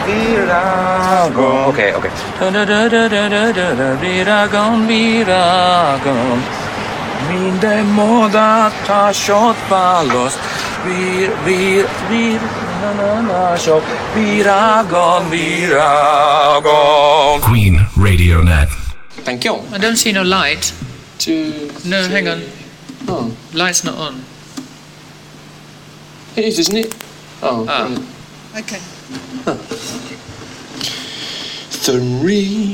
Viragon. Okay. Viragon. Minden moda tasot palos. Viragon. Queen Radio Net. Thank you. I don't see no light. No, hang on. Oh. Light's not on. It is, isn't it? Oh. Ah. Right. Okay. Three.